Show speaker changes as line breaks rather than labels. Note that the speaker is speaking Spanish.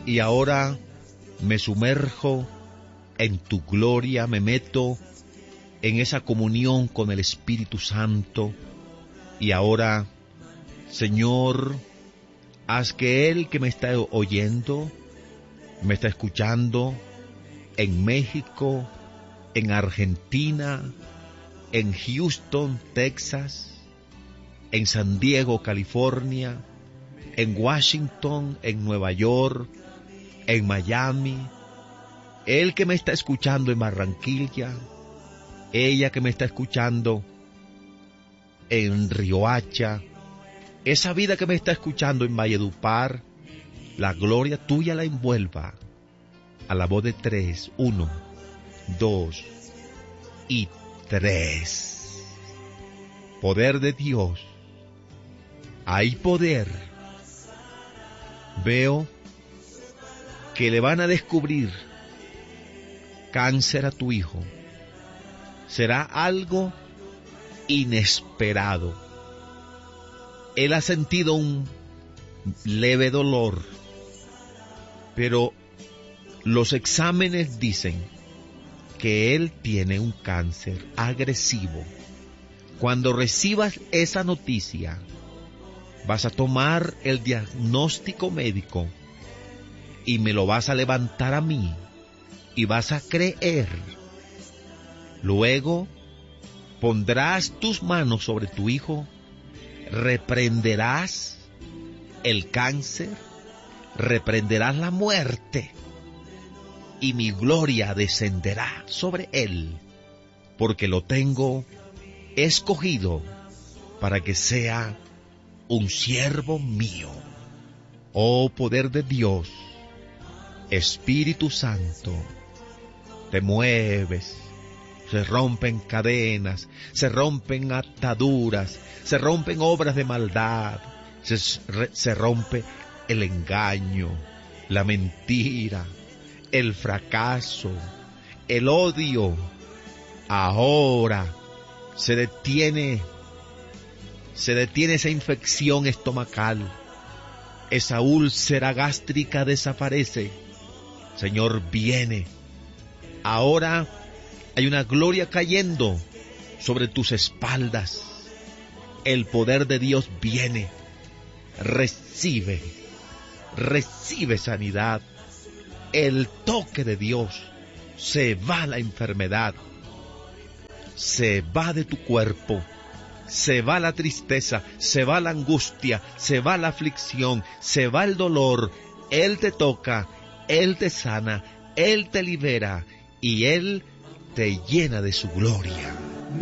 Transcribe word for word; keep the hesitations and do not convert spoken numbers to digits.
Y ahora me sumerjo en tu gloria, me meto en esa comunión con el Espíritu Santo. Y ahora, Señor, haz que Él que me está oyendo, me está escuchando en México, en Argentina, en Houston, Texas, en San Diego, California, en Washington, en Nueva York, en Miami, Él que me está escuchando en Barranquilla, ella que me está escuchando en Riohacha, esa vida que me está escuchando en Valledupar, la gloria tuya la envuelva. A la voz de tres, uno, dos y tres. Poder de Dios. Hay poder. Veo que le van a descubrir cáncer a tu hijo. Será algo inesperado. Él ha sentido un leve dolor, pero los exámenes dicen que él tiene un cáncer agresivo. Cuando recibas esa noticia, vas a tomar el diagnóstico médico y me lo vas a levantar a mí y vas a creer. Luego pondrás tus manos sobre tu hijo, reprenderás el cáncer, reprenderás la muerte, y mi gloria descenderá sobre él, porque lo tengo escogido para que sea un siervo mío. Oh poder de Dios, Espíritu Santo, te mueves. Se rompen cadenas, se rompen ataduras, se rompen obras de maldad, se, se rompe el engaño, la mentira, el fracaso, el odio. Ahora se detiene, se detiene esa infección estomacal, esa úlcera gástrica desaparece. Señor, viene. Ahora hay una gloria cayendo sobre tus espaldas. El poder de Dios viene. Recibe, recibe sanidad. El toque de Dios. Se va la enfermedad. Se va de tu cuerpo. Se va la tristeza, se va la angustia, se va la aflicción, se va el dolor. Él te toca, Él te sana, Él te libera y Él te llena de su gloria.